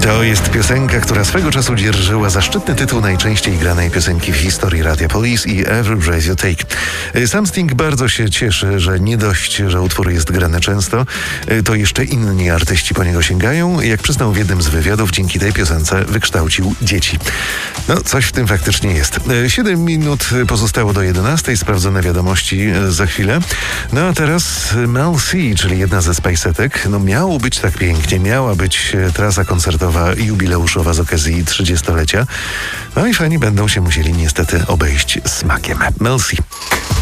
To jest piosenka, która swego czasu dzierżyła zaszczytny tytuł najczęściej granej piosenki w historii Radia Police i Every Breath You Take. Sam Sting bardzo się cieszy, że nie dość, że utwór jest grany często, to jeszcze inni artyści po niego sięgają. Jak przyznał w jednym z wywiadów, dzięki tej piosence wykształcił dzieci. No, coś w tym faktycznie jest. 7 minut pozostało do 11. Sprawdzone wiadomości za chwilę. No a teraz Mel C, czyli jedna ze Spice'etek. No miało być tak pięknie, miała być trasa koncertowa jubileuszowa z okazji 30-lecia. No i fani będą się musieli niestety obejść smakiem. Mel C.